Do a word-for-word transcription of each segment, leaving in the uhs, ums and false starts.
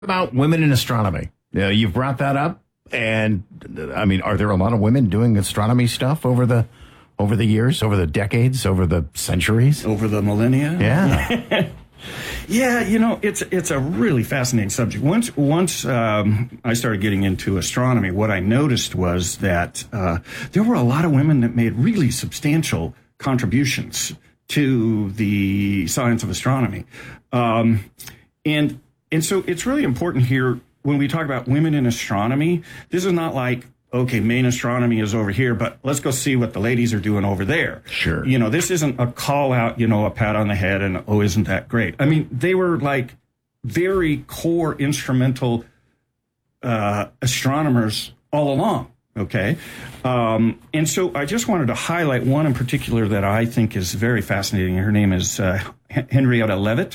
About women in astronomy. You know, you've brought that up, and I mean, are there a lot of women doing astronomy stuff over the over the years, over the decades, over the centuries, over the millennia? Yeah. Yeah, you know, it's it's a really fascinating subject. Once once um, I started getting into astronomy, what I noticed was that uh, there were a lot of women that made really substantial contributions to the science of astronomy, um, and and so it's really important here when we talk about women in astronomy. This is not like, okay, main astronomy is over here, but let's go see what the ladies are doing over there. Sure. You know, this isn't a call out, you know, a pat on the head and, oh, isn't that great? I mean, they were like very core instrumental uh, astronomers all along. Okay. Um, and so I just wanted to highlight one in particular that I think is very fascinating. Her name is uh, Henrietta Leavitt.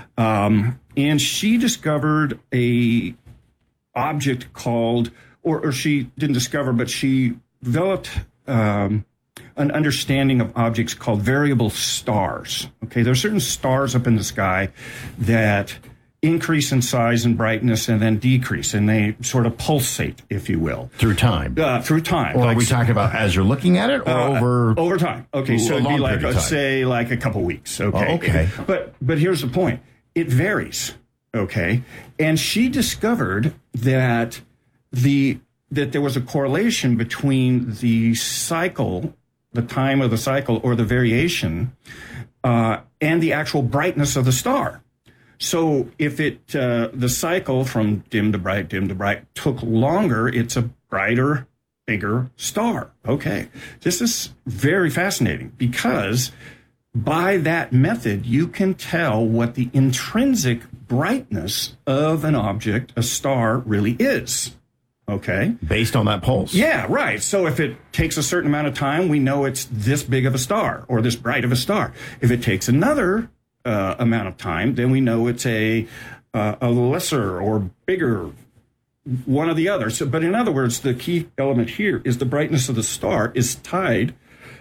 Um, and she discovered a object called, or, or she didn't discover, but she developed um, an understanding of objects called variable stars. Okay, there are certain stars up in the sky that increase in size and brightness and then decrease, and they sort of pulsate, if you will. Through time. Uh, through time. Or like, are we talking about as you're looking at it, or uh, over? Over time. Okay, so it'd be like, uh, say, like a couple weeks. Okay. Oh, okay. But, but here's the point. It varies. Okay. And she discovered that the that there was a correlation between the cycle, the time of the cycle, or the variation, uh, and the actual brightness of the star. So if it uh, the cycle from dim to bright, dim to bright took longer, it's a brighter, bigger star. Okay, this is very fascinating because by that method, you can tell what the intrinsic brightness of an object, a star, really is. Okay. Based on that pulse. Yeah, right. So if it takes a certain amount of time, we know it's this big of a star or this bright of a star. If it takes another uh, amount of time, then we know it's a uh, a lesser or bigger one or the other. So, but in other words, the key element here is the brightness of the star is tied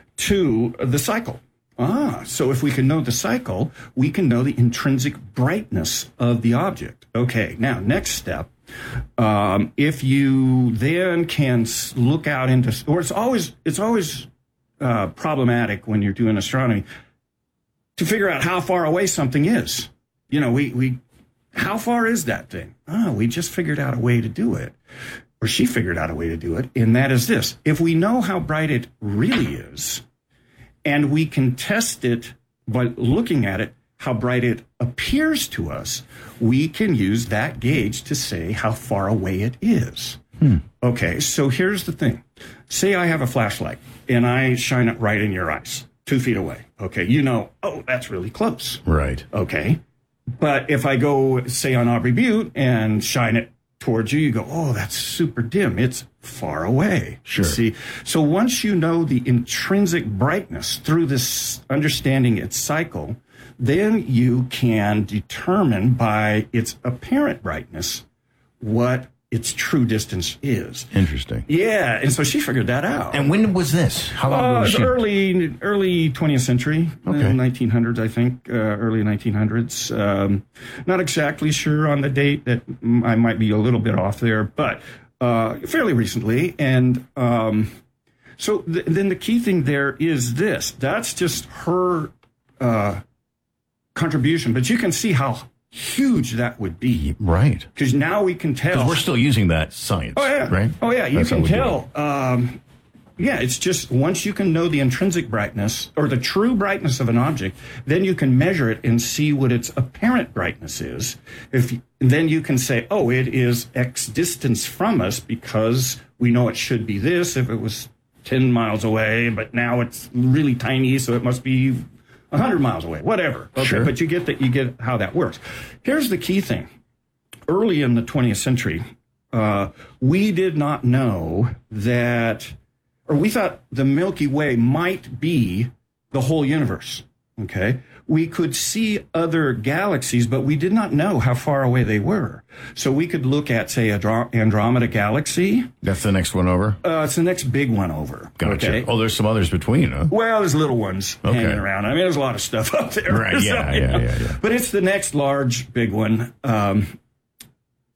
to the cycle. Ah, so if we can know the cycle, we can know the intrinsic brightness of the object. Okay, now next step. Um, if you then can look out into, or it's always it's always uh, problematic when you're doing astronomy to figure out how far away something is. You know, we we how far is that thing? Oh, we just figured out a way to do it, or she figured out a way to do it, and that is this: if we know how bright it really is, and we can test it by looking at it, how bright it appears to us, we can use that gauge to say how far away it is. Hmm. Okay, so here's the thing. Say I have a flashlight and I shine it right in your eyes, two feet away. Okay, you know, oh, that's really close. Right. Okay, but if I go, say, on Aubrey Butte and shine it towards you, you go, oh, that's super dim. It's far away. Sure. See, so once you know the intrinsic brightness through this understanding its cycle, then you can determine by its apparent brightness what its true distance is. Interesting. Yeah, and so she figured that out. And when was this? How long uh, was she? Early, early twentieth century, Okay. uh, nineteen hundreds, I think, uh, early nineteen hundreds. Um, not exactly sure on the date. That I might be a little bit off there, but uh, fairly recently. And um, so th- then the key thing there is this. That's just her uh, contribution, but you can see how huge that would be. Right. Because now we can tell. Because we're still using that science. Oh, yeah. Right? Oh, yeah. You That's can how we do tell. Um, yeah, it's just once you can know the intrinsic brightness or the true brightness of an object, then you can measure it and see what its apparent brightness is. If you, then you can say, oh, it is X distance from us because we know it should be this if it was ten miles away, but now it's really tiny, so it must be one hundred miles away, whatever. Okay, Sure. But you get that, you get how that works. Here's the key thing. Early in the twentieth century, uh, we did not know that, or we thought the Milky Way might be the whole universe. Okay. We could see other galaxies, but we did not know how far away they were. So we could look at, say, Andro- Andromeda Galaxy. That's the next one over? Uh, it's the next big one over. Gotcha. Okay? Oh, there's some others between, huh? Well, there's little ones Okay. hanging around. I mean, there's a lot of stuff up there. Right, So, yeah, you yeah, know. yeah, yeah. But it's the next large big one. Um,